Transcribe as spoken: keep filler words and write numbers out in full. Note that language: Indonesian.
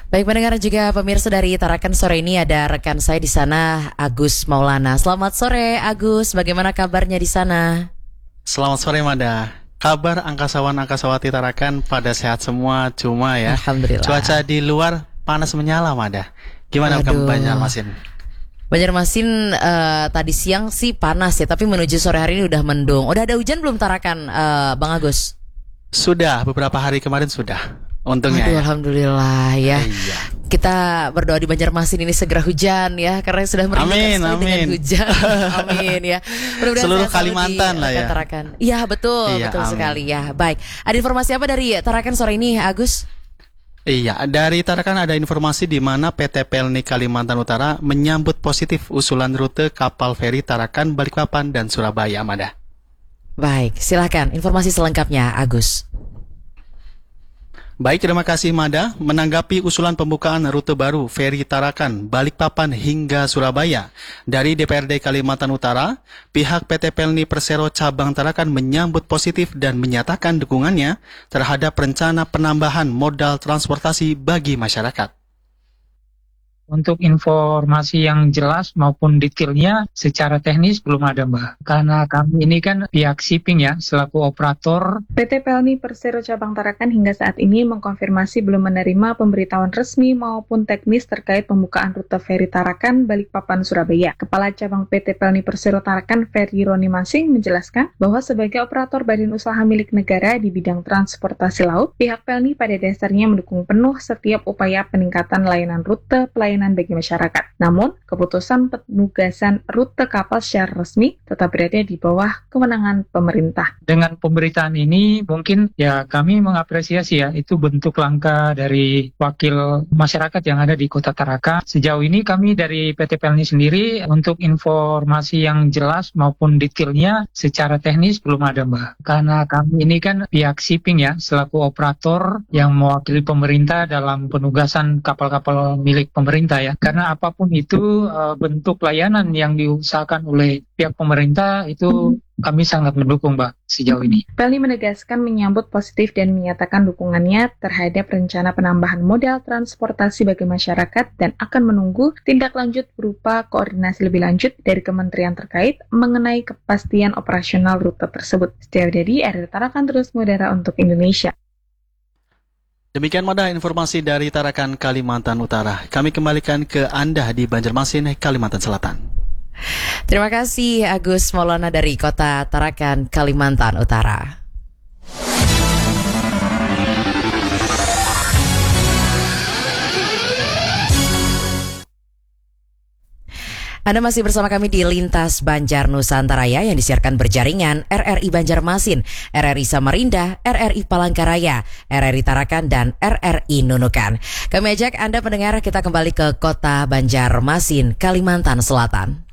Baik pendengar juga pemirsa dari Tarakan sore ini ada rekan saya di sana Agus Maulana. Selamat sore Agus, bagaimana kabarnya di sana? Selamat sore Mada. Kabar angkasawan-angkasawati Tarakan pada sehat semua, cuma ya Alhamdulillah. Cuaca di luar panas menyala Mada. Gimana kamu Banjarmasin? Banjarmasin uh, tadi siang sih panas ya, tapi menuju sore hari ini udah mendung. Udah ada hujan belum Tarakan, uh, Bang Agus? Sudah, beberapa hari kemarin sudah. Untungnya Aduh, ya. Alhamdulillah ya. Iya. Kita berdoa di Banjarmasin ini segera hujan ya, karena sudah merindukan sekali dengan hujan. Amin ya. Mudah-mudahan seluruh sehat selalu Kalimantan di lah ya. Tarakan. Iya betul, Iya, betul amin. sekali ya. Baik, ada informasi apa dari Tarakan sore ini Agus? Iya, dari Tarakan ada informasi di mana P T Pelni Kalimantan Utara menyambut positif usulan rute kapal feri Tarakan, Balikpapan, dan Surabaya, Mada. Baik, silakan informasi selengkapnya Agus. Baik, terima kasih Mada. Menanggapi usulan pembukaan rute baru feri Tarakan, Balikpapan hingga Surabaya dari D P R D Kalimantan Utara, pihak P T Pelni Persero Cabang Tarakan menyambut positif dan menyatakan dukungannya terhadap rencana penambahan modal transportasi bagi masyarakat. Untuk informasi yang jelas maupun detailnya secara teknis belum ada Mbak. Karena kami ini kan pihak shipping ya, selaku operator. P T Pelni Persero Cabang Tarakan hingga saat ini mengkonfirmasi belum menerima pemberitahuan resmi maupun teknis terkait pembukaan rute feri Tarakan, Balikpapan, Surabaya. Kepala Cabang P T Pelni Persero Tarakan, Ferry Roni Masing, menjelaskan bahwa sebagai operator badan usaha milik negara di bidang transportasi laut, pihak Pelni pada dasarnya mendukung penuh setiap upaya peningkatan layanan rute pelayanan bagi masyarakat. Namun, keputusan penugasan rute kapal secara resmi tetap berada di bawah kewenangan pemerintah. Dengan pemberitaan ini mungkin ya kami mengapresiasi ya, itu bentuk langkah dari wakil masyarakat yang ada di Kota Tarakan. Sejauh ini kami dari P T Pelni sendiri untuk informasi yang jelas maupun detailnya secara teknis belum ada Mbak. Karena kami ini kan pihak shipping ya, selaku operator yang mewakili pemerintah dalam penugasan kapal-kapal milik pemerintah ya, karena apapun itu uh, bentuk layanan yang diusahakan oleh pihak pemerintah itu kami sangat mendukung Mbak sejauh ini. Pelni menegaskan menyambut positif dan menyatakan dukungannya terhadap rencana penambahan modal transportasi bagi masyarakat dan akan menunggu tindak lanjut berupa koordinasi lebih lanjut dari kementerian terkait mengenai kepastian operasional rute tersebut. Setia Widadi, R R Tarakan terus mengudara untuk Indonesia. Demikian Mada informasi dari Tarakan, Kalimantan Utara. Kami kembalikan ke Anda di Banjarmasin, Kalimantan Selatan. Terima kasih Agus Maulana dari Kota Tarakan, Kalimantan Utara. Anda masih bersama kami di Lintas Banjar Nusantara yang disiarkan berjaringan R R I Banjarmasin, R R I Samarinda, R R I Palangkaraya, R R I Tarakan, dan R R I Nunukan. Kami ajak Anda pendengar kita kembali ke Kota Banjarmasin, Kalimantan Selatan.